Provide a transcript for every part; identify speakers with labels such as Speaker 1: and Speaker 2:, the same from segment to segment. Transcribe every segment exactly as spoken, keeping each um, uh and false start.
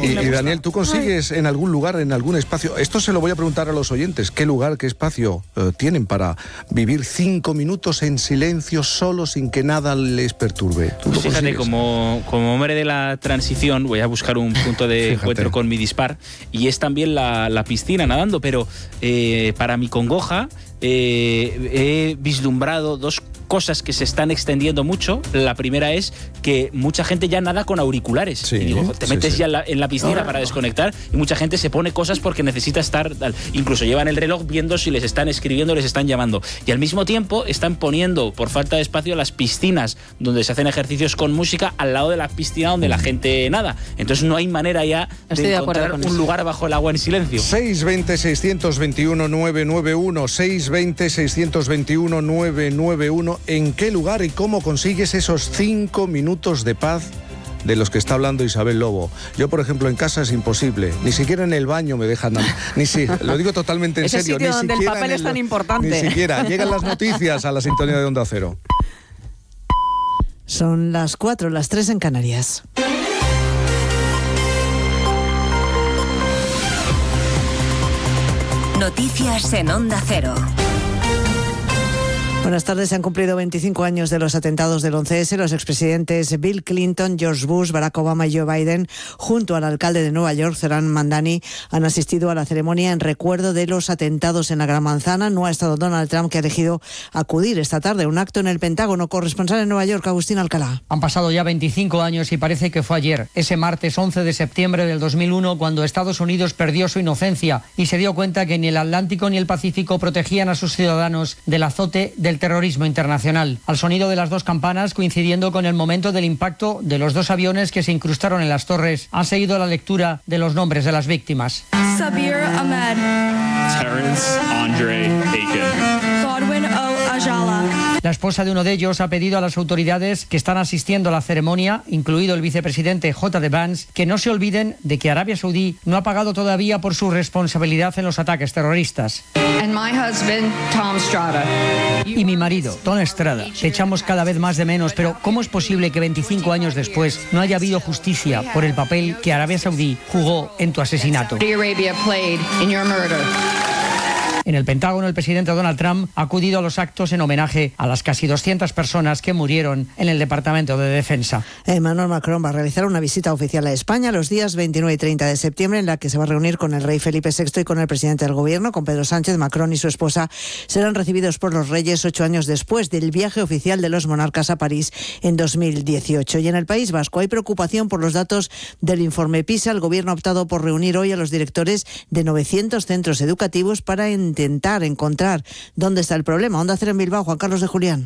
Speaker 1: y, y Daniel, ¿tú consigues Ay. en algún lugar, en algún espacio? Esto se lo voy a preguntar a los oyentes. ¿Qué lugar, qué espacio eh, tienen para vivir cinco minutos en silencio, solo, sin que nada les perturbe?
Speaker 2: Pues fíjate, como, como hombre de la transición, voy a buscar un punto de fíjate. encuentro con mi dispar, y es también la, la piscina nadando, pero eh, para mi congoja eh, he vislumbrado dos cosas que se están extendiendo mucho. La primera es que mucha gente ya nada con auriculares. Sí, y digo, te metes sí, sí. ya en la, en la piscina oh. para desconectar, y mucha gente se pone cosas porque necesita estar, incluso llevan el reloj viendo si les están escribiendo, les están llamando. Y al mismo tiempo están poniendo, por falta de espacio, las piscinas donde se hacen ejercicios con música al lado de la piscina donde la gente nada. Entonces no hay manera ya
Speaker 3: Estoy
Speaker 2: de,
Speaker 3: de
Speaker 2: encontrar un
Speaker 3: eso.
Speaker 2: lugar bajo el agua en silencio.
Speaker 1: seis veinte, seiscientos veintiuno, novecientos noventa y uno, seis veinte, seiscientos veintiuno, novecientos noventa y uno. ¿En qué lugar y cómo consigues esos cinco minutos de paz de los que está hablando Isabel Lobo? Yo, por ejemplo, en casa es imposible. Ni siquiera en el baño me dejan. Ni si, lo digo totalmente en
Speaker 3: Ese
Speaker 1: serio.
Speaker 3: Sitio
Speaker 1: ni
Speaker 3: donde
Speaker 1: siquiera
Speaker 3: el papel
Speaker 1: en
Speaker 3: es tan
Speaker 1: el,
Speaker 3: importante.
Speaker 1: Ni siquiera. Llegan las noticias a la sintonía de Onda Cero.
Speaker 4: Son las cuatro, las tres en Canarias.
Speaker 5: Noticias en Onda Cero.
Speaker 4: Buenas tardes. Se han cumplido veinticinco años de los atentados del once ese. Los expresidentes Bill Clinton, George Bush, Barack Obama y Joe Biden, junto al alcalde de Nueva York, Zohran Mamdani, han asistido a la ceremonia en recuerdo de los atentados en la Gran Manzana. No ha estado Donald Trump, que ha elegido acudir esta tarde a un acto en el Pentágono. Corresponsal en Nueva York, Agustín Alcalá.
Speaker 6: Han pasado ya veinticinco años y parece que fue ayer, ese martes once de septiembre del dos mil uno, cuando Estados Unidos perdió su inocencia y se dio cuenta que ni el Atlántico ni el Pacífico protegían a sus ciudadanos del azote del terrorismo internacional. Al sonido de las dos campanas, coincidiendo con el momento del impacto de los dos aviones que se incrustaron en las torres, ha seguido la lectura de los nombres de las víctimas.
Speaker 7: Sabir Ahmed,
Speaker 8: Terrence Andre Aiken,
Speaker 7: Godwin O. Ajala.
Speaker 6: La esposa de uno de ellos ha pedido a las autoridades que están asistiendo a la ceremonia, incluido el vicepresidente J D Vance, que no se olviden de que Arabia Saudí no ha pagado todavía por su responsabilidad en los ataques terroristas.
Speaker 7: And my husband, Tom Strada.
Speaker 6: Y mi marido, Tom Estrada. Te echamos cada vez más de menos, pero ¿cómo es posible que veinticinco años después no haya habido justicia por el papel que Arabia Saudí jugó en tu asesinato? En el Pentágono, el presidente Donald Trump ha acudido a los actos en homenaje a las casi doscientas personas que murieron en el Departamento de Defensa.
Speaker 4: Emmanuel Macron va a realizar una visita oficial a España los días veintinueve y treinta de septiembre, en la que se va a reunir con el rey Felipe sexto y con el presidente del gobierno, con Pedro Sánchez. Macron y su esposa serán recibidos por los reyes ocho años después del viaje oficial de los monarcas a París en dos mil dieciocho. Y en el País Vasco hay preocupación por los datos del informe PISA. El gobierno ha optado por reunir hoy a los directores de novecientos centros educativos para intentar encontrar dónde está el problema. Onda Cero en Bilbao, Juan Carlos de Julián.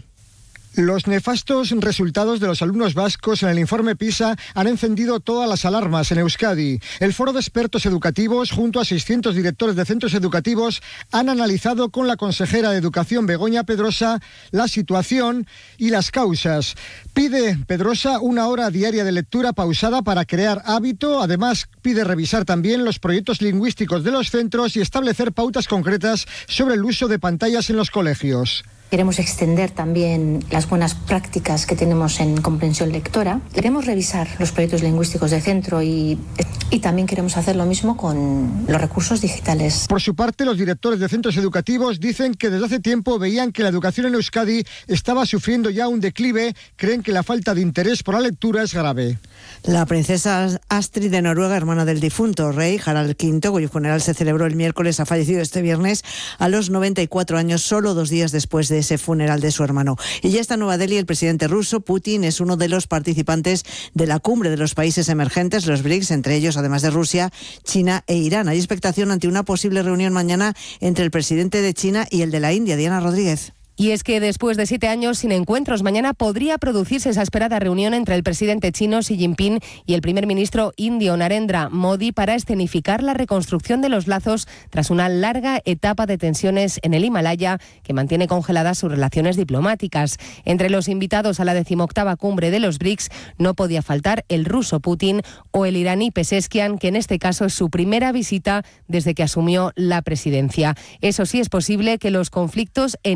Speaker 9: Los nefastos resultados de los alumnos vascos en el informe PISA han encendido todas las alarmas en Euskadi. El Foro de Expertos Educativos, junto a seiscientos directores de centros educativos, han analizado con la consejera de Educación, Begoña Pedrosa, la situación y las causas. Pide Pedrosa una hora diaria de lectura pausada para crear hábito. Además, pide revisar también los proyectos lingüísticos de los centros y establecer pautas concretas sobre el uso de pantallas en los colegios.
Speaker 10: Queremos extender también las buenas prácticas que tenemos en comprensión lectora. Queremos revisar los proyectos lingüísticos de centro y, y también queremos hacer lo mismo con los recursos digitales.
Speaker 9: Por su parte, los directores de centros educativos dicen que desde hace tiempo veían que la educación en Euskadi estaba sufriendo ya un declive. Creen que la falta de interés por la lectura es grave.
Speaker 4: La princesa Astrid de Noruega, hermana del difunto rey Harald quinto, cuyo funeral se celebró el miércoles, ha fallecido este viernes a los noventa y cuatro años, solo dos días después de ese funeral de su hermano. Y ya está en Nueva Delhi el presidente ruso. Putin es uno de los participantes de la cumbre de los países emergentes, los BRICS, entre ellos, además de Rusia, China e Irán. Hay expectación ante una posible reunión mañana entre el presidente de China y el de la India. Diana Rodríguez.
Speaker 11: Y es que después de siete años sin encuentros, mañana podría producirse esa esperada reunión entre el presidente chino Xi Jinping y el primer ministro indio Narendra Modi para escenificar la reconstrucción de los lazos tras una larga etapa de tensiones en el Himalaya que mantiene congeladas sus relaciones diplomáticas. Entre los invitados a la decimoctava cumbre de los BRICS no podía faltar el ruso Putin o el iraní Pezeshkian, que en este caso es su primera visita desde que asumió la presidencia. Eso sí, es posible que los conflictos en Irán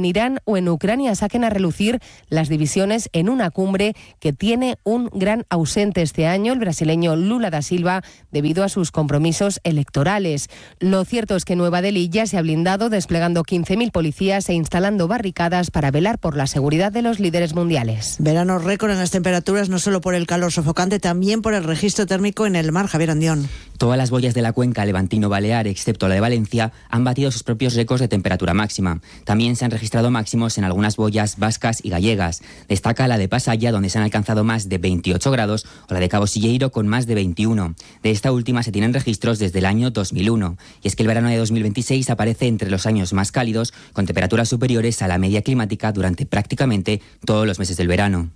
Speaker 11: o en Ucrania saquen a relucir las divisiones en una cumbre que tiene un gran ausente este año, el brasileño Lula da Silva, debido a sus compromisos electorales. Lo cierto es que Nueva Delhi ya se ha blindado, desplegando quince mil policías e instalando barricadas para velar por la seguridad de los líderes mundiales.
Speaker 4: Verano récord en las temperaturas, no solo por el calor sofocante, también por el registro térmico en el mar. Javier Andión.
Speaker 3: Todas las boyas de la cuenca levantino-balear, excepto la de Valencia, han batido sus propios récords de temperatura máxima. También se han registrado máximos en algunas boyas vascas y gallegas. Destaca la de Pasaya, donde se han alcanzado más de veintiocho grados, o la de Cabo Silleiro, con más de veintiuno. De esta última se tienen registros desde el año dos mil uno. Y es que el verano de dos mil veintiséis aparece entre los años más cálidos, con temperaturas superiores a la media climática durante prácticamente todos los meses del verano.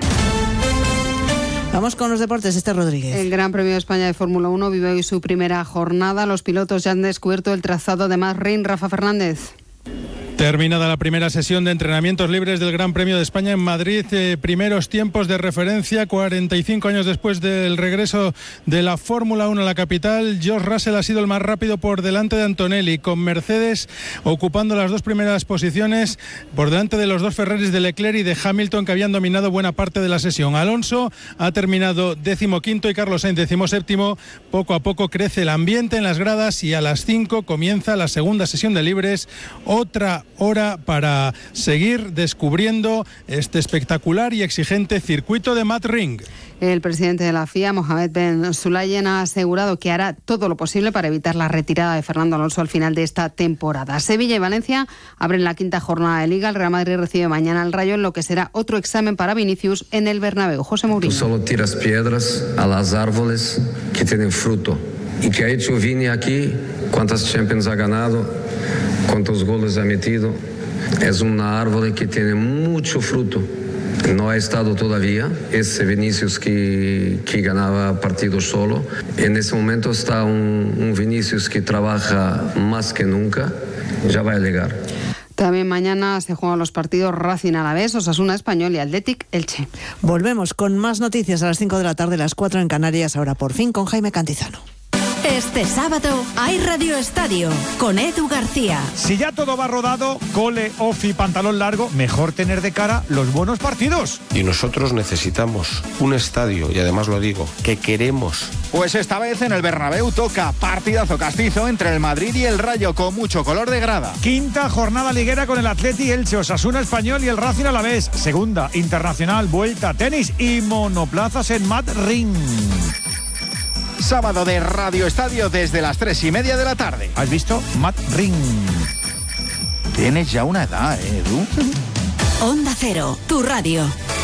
Speaker 4: Vamos con los deportes, Esther Rodríguez.
Speaker 12: El Gran Premio de España de Fórmula uno vive hoy su primera jornada. Los pilotos ya han descubierto el trazado de Mad-Ring. Rafa Fernández.
Speaker 13: Terminada la primera sesión de entrenamientos libres del Gran Premio de España en Madrid, eh, primeros tiempos de referencia, cuarenta y cinco años después del regreso de la Fórmula uno a la capital. George Russell ha sido el más rápido por delante de Antonelli, con Mercedes ocupando las dos primeras posiciones por delante de los dos Ferraris de Leclerc y de Hamilton, que habían dominado buena parte de la sesión. Alonso ha terminado decimoquinto y Carlos Sainz decimoséptimo. Poco a poco crece el ambiente en las gradas y a las cinco comienza la segunda sesión de libres, otra hora para seguir descubriendo este espectacular y exigente circuito de Mad-Ring.
Speaker 12: El presidente de la F I A, Mohamed Ben Sulayem, ha asegurado que hará todo lo posible para evitar la retirada de Fernando Alonso al final de esta temporada. Sevilla y Valencia abren la quinta jornada de Liga. El Real Madrid recibe mañana al Rayo, en lo que será otro examen para Vinicius en el Bernabéu. José Mourinho.
Speaker 14: Tú solo tiras piedras a las árboles que tienen fruto. ¿Y qué ha hecho Vini aquí? ¿Cuántas Champions ha ganado? ¿Cuántos goles ha metido? Es una árbol que tiene mucho fruto. No ha estado todavía ese Vinicius que, que ganaba partidos solo. En ese momento está un, un Vinicius que trabaja más que nunca. Ya va a llegar.
Speaker 12: También mañana se juegan los partidos Racing Alavés, Osasuna Español y Athletic Elche.
Speaker 4: Volvemos con más noticias a las cinco de la tarde, las cuatro en Canarias, ahora por fin con Jaime Cantizano.
Speaker 5: Este sábado hay Radio Estadio con Edu García.
Speaker 15: Si ya todo va rodado, cole, ofi, pantalón largo, mejor tener de cara los buenos partidos.
Speaker 16: Y nosotros necesitamos un estadio, y además lo digo, que queremos.
Speaker 17: Pues esta vez en el Bernabéu toca partidazo castizo entre el Madrid y el Rayo, con mucho color de grada.
Speaker 15: Quinta jornada liguera con el Athletic Elche, Osasuna Español y el Racing Alavés. Segunda, internacional, vuelta, tenis y monoplazas en Mad-Ring.
Speaker 17: Sábado de Radio Estadio desde las tres y media de la tarde.
Speaker 15: ¿Has visto? Mad-Ring.
Speaker 17: Tienes ya una edad, ¿eh, Edu?
Speaker 5: Onda Cero, tu radio.